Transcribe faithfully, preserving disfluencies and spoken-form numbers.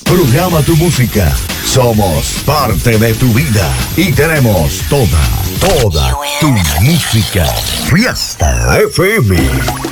Programa tu música. Somos parte de tu vida y tenemos toda, toda tu música. Fiesta F M.